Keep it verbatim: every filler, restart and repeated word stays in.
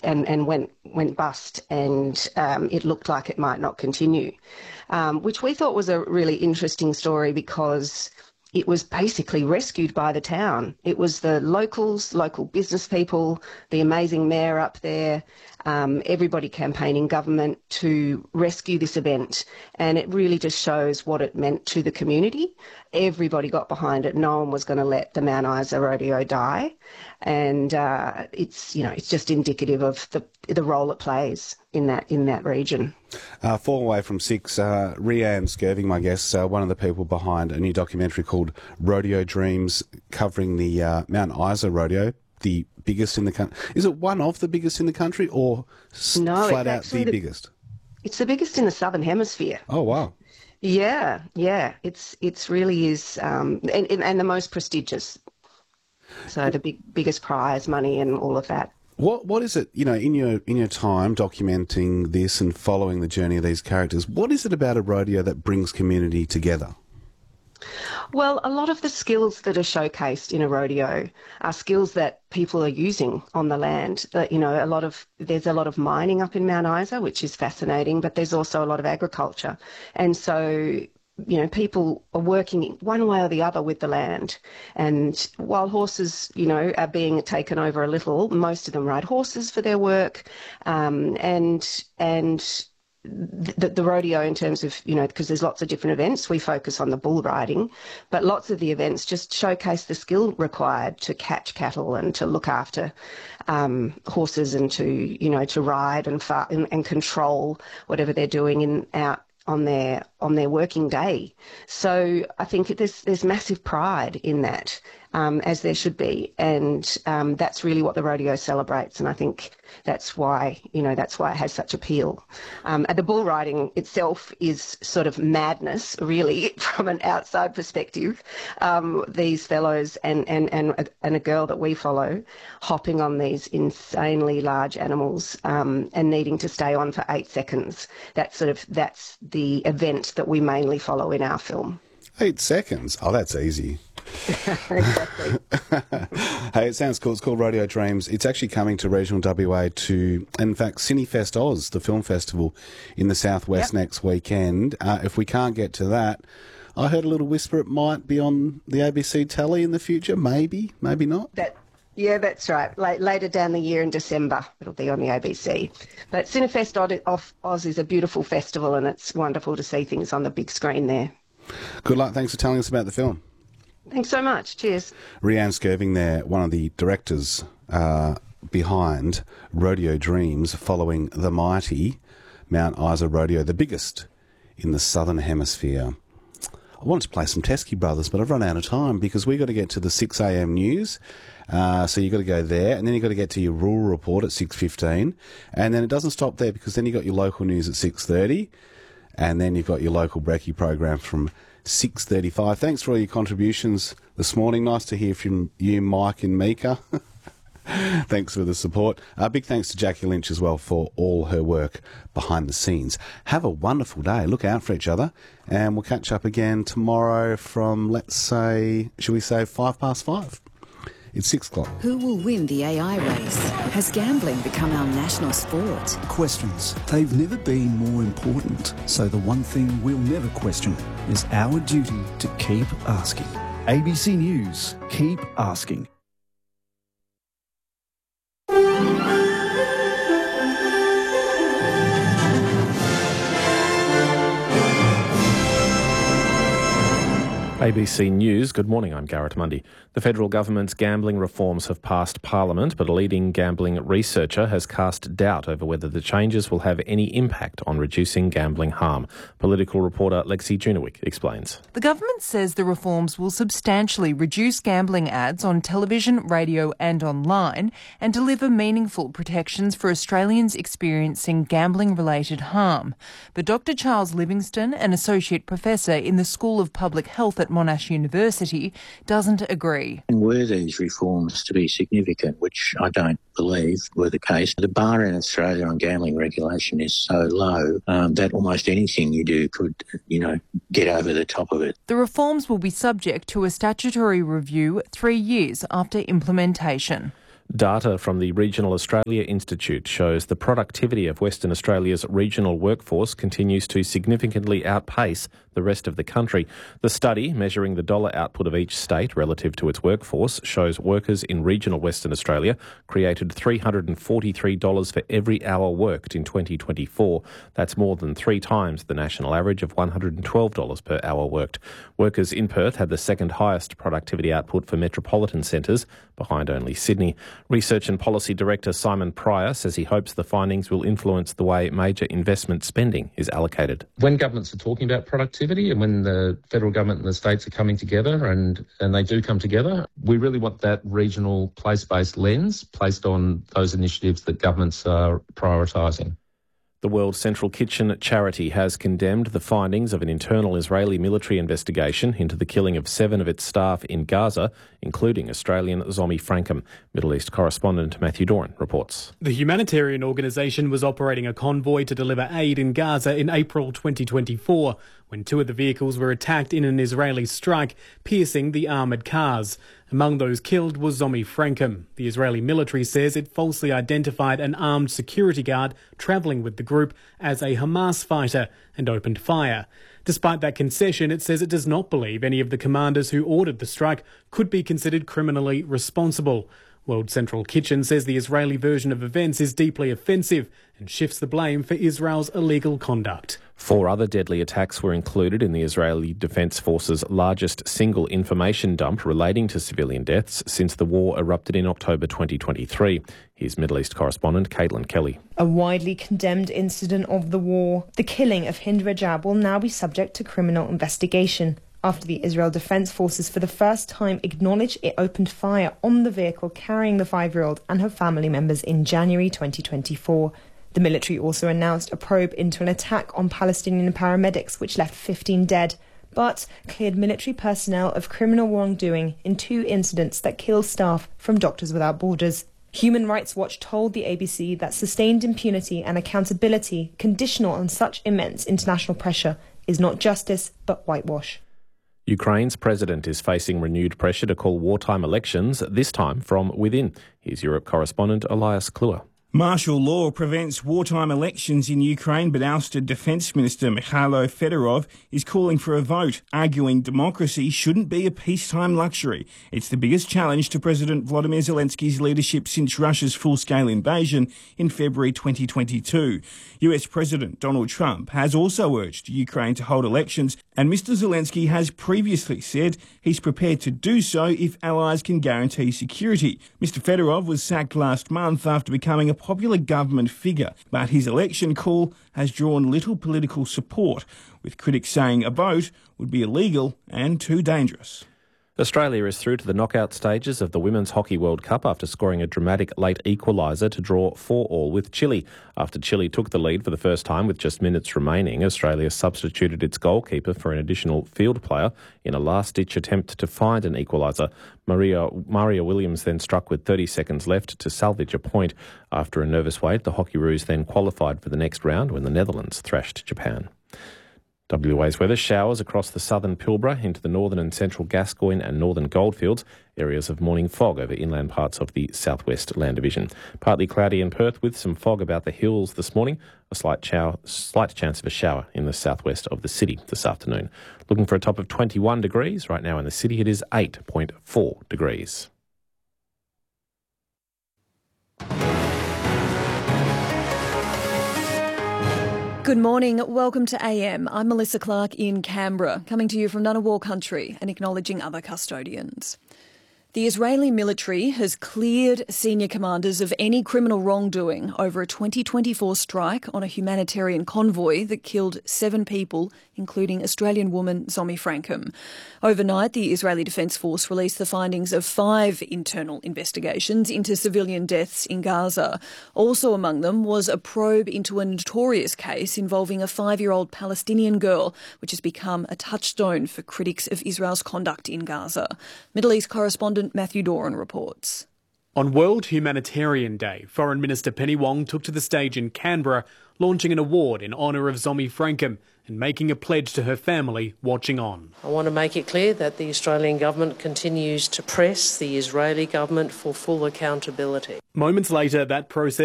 and, and went went bust, and um, it looked like it might not continue, um, which we thought was a really interesting story because it was basically rescued by the town. It was the locals, local business people, the amazing mayor up there, um, everybody campaigning government to rescue this event. And it really just shows what it meant to the community. Everybody got behind it. No one was going to let the Mount Isa rodeo die. And uh, it's, you know, it's just indicative of the the role it plays in that in that region. Uh, four away from six, uh, Rhiann Skirving, my guest, uh, one of the people behind a new documentary called Rodeo Dreams, covering the uh, Mount Isa rodeo, the biggest in the country. Is it one of the biggest in the country, or no, flat out the, the biggest? It's the biggest in the Southern Hemisphere. Oh, wow. Yeah, yeah. It's it's really is, um, and, and the most prestigious. So the big biggest prize money and all of that. What what is it, you know, in your in your time documenting this and following the journey of these characters, what is it about a rodeo that brings community together? Well, a lot of the skills that are showcased in a rodeo are skills that people are using on the land. That, you know, a lot of there's a lot of mining up in Mount Isa, which is fascinating, but there's also a lot of agriculture. And so, you know, people are working one way or the other with the land. And while horses, you know, are being taken over a little, most of them ride horses for their work. Um, and and the, the rodeo, in terms of, you know, because there's lots of different events, we focus on the bull riding, but lots of the events just showcase the skill required to catch cattle and to look after um, horses and to, you know, to ride and, far, and, and control whatever they're doing in out on their on their working day. So I think there's there's massive pride in that, um, as there should be, and um, that's really what the rodeo celebrates. And I think that's why you know that's why it has such appeal. Um, and the bull riding itself is sort of madness, really, from an outside perspective. Um, these fellows and and and a, and a girl that we follow, hopping on these insanely large animals um, and needing to stay on for eight seconds. That's sort of that's the event that we mainly follow in our film. Eight seconds? Oh, that's easy. Exactly. Hey, it sounds cool. It's called Rodeo Dreams. It's actually coming to regional W A to, in fact, Cinefest Oz, the film festival in the southwest yep. next weekend. Uh, if we can't get to that, I heard a little whisper it might be on the A B C telly in the future. Maybe, maybe not. That. Yeah, that's right. Late, later down the year in December, it'll be on the A B C. But Cinefest Oz is a beautiful festival, and it's wonderful to see things on the big screen there. Good luck. Thanks for telling us about the film. Thanks so much. Cheers. Rhiann Skirving there, one of the directors uh, behind Rodeo Dreams, following the mighty Mount Isa Rodeo, the biggest in the Southern Hemisphere. I wanted to play some Teskey Brothers, but I've run out of time because we've got to get to the six a m news. Uh, so you've got to go there, and then you've got to get to your rural report at six fifteen. And then it doesn't stop there because then you've got your local news at six thirty. And then you've got your local brekkie program from six thirty-five. Thanks for all your contributions this morning. Nice to hear from you, Mike and Mika. Thanks for the support. Uh, big thanks to Jackie Lynch as well for all her work behind the scenes. Have a wonderful day. Look out for each other. And we'll catch up again tomorrow from, let's say, should we say five past five? It's six o'clock. Who will win the A I race? Has gambling become our national sport? Questions. They've never been more important. So the one thing we'll never question is our duty to keep asking. A B C News. Keep asking. A B C News, good morning, I'm Garrett Mundy. The federal government's gambling reforms have passed Parliament, but a leading gambling researcher has cast doubt over whether the changes will have any impact on reducing gambling harm. Political reporter Lexi Junowick explains. The government says the reforms will substantially reduce gambling ads on television, radio and online and deliver meaningful protections for Australians experiencing gambling-related harm. But Doctor Charles Livingston, an associate professor in the School of Public Health at Monash University, doesn't agree. Were these reforms to be significant, which I don't believe were the case, the bar in Australia on gambling regulation is so low um, that almost anything you do could, you know, get over the top of it. The reforms will be subject to a statutory review three years after implementation. Data from the Regional Australia Institute shows the productivity of Western Australia's regional workforce continues to significantly outpace the rest of the country. The study, measuring the dollar output of each state relative to its workforce, shows workers in regional Western Australia created three hundred forty-three dollars for every hour worked in twenty twenty-four. That's more than three times the national average of one hundred twelve dollars per hour worked. Workers in Perth had the second highest productivity output for metropolitan centres, behind only Sydney. Research and Policy Director Simon Pryor says he hopes the findings will influence the way major investment spending is allocated. When governments are talking about productivity and when the federal government and the states are coming together, and, and they do come together, we really want that regional place-based lens placed on those initiatives that governments are prioritising. The World Central Kitchen charity has condemned the findings of an internal Israeli military investigation into the killing of seven of its staff in Gaza, including Australian Zomi Frankham. Middle East correspondent Matthew Doran reports. The humanitarian organisation was operating a convoy to deliver aid in Gaza in April twenty twenty-four, when two of the vehicles were attacked in an Israeli strike, piercing the armoured cars. Among those killed was Zomi Frankham. The Israeli military says it falsely identified an armed security guard travelling with the group as a Hamas fighter and opened fire. Despite that concession, it says it does not believe any of the commanders who ordered the strike could be considered criminally responsible. World Central Kitchen says the Israeli version of events is deeply offensive and shifts the blame for Israel's illegal conduct. Four other deadly attacks were included in the Israeli Defence Force's largest single information dump relating to civilian deaths since the war erupted in October twenty twenty-three. Here's Middle East correspondent Caitlin Kelly. A widely condemned incident of the war, the killing of Hind Rajab, will now be subject to criminal investigation after the Israel Defence Forces for the first time acknowledged it opened fire on the vehicle carrying the five-year-old and her family members in January twenty twenty-four. The military also announced a probe into an attack on Palestinian paramedics, which left fifteen dead, but cleared military personnel of criminal wrongdoing in two incidents that killed staff from Doctors Without Borders. Human Rights Watch told the A B C that sustained impunity and accountability conditional on such immense international pressure is not justice but whitewash. Ukraine's president is facing renewed pressure to call wartime elections, this time from within. Here's Europe correspondent Elias Kluwer. Martial law prevents wartime elections in Ukraine, but ousted Defence Minister Mikhailo Fedorov is calling for a vote, arguing democracy shouldn't be a peacetime luxury. It's the biggest challenge to President Volodymyr Zelensky's leadership since Russia's full-scale invasion in February twenty twenty-two. U S President Donald Trump has also urged Ukraine to hold elections, and Mister Zelensky has previously said he's prepared to do so if allies can guarantee security. Mister Fedorov was sacked last month after becoming a popular government figure, but his election call has drawn little political support, with critics saying a vote would be illegal and too dangerous. Australia is through to the knockout stages of the Women's Hockey World Cup after scoring a dramatic late equaliser to draw four all with Chile. After Chile took the lead for the first time with just minutes remaining, Australia substituted its goalkeeper for an additional field player in a last-ditch attempt to find an equaliser. Maria, Maria Williams then struck with thirty seconds left to salvage a point. After a nervous wait, the Hockeyroos then qualified for the next round when the Netherlands thrashed Japan. W A's weather: showers across the southern Pilbara into the northern and central Gascoyne and northern Goldfields. Areas of morning fog over inland parts of the southwest Land Division. Partly cloudy in Perth with some fog about the hills this morning. A slight, shower, slight chance of a shower in the southwest of the city this afternoon. Looking for a top of twenty-one degrees. Right now in the city it is eight point four degrees. Good morning. Welcome to A M. I'm Melissa Clark in Canberra, coming to you from Ngunnawal country and acknowledging other custodians. The Israeli military has cleared senior commanders of any criminal wrongdoing over a twenty twenty-four strike on a humanitarian convoy that killed seven people, including Australian woman Zomi Frankham. Overnight, the Israeli Defence Force released the findings of five internal investigations into civilian deaths in Gaza. Also among them was a probe into a notorious case involving a five-year-old Palestinian girl, which has become a touchstone for critics of Israel's conduct in Gaza. Middle East correspondent Matthew Doran reports. On World Humanitarian Day, Foreign Minister Penny Wong took to the stage in Canberra, launching an award in honour of Zomi Frankham and making a pledge to her family watching on. I want to make it clear that the Australian government continues to press the Israeli government for full accountability. Moments later, that process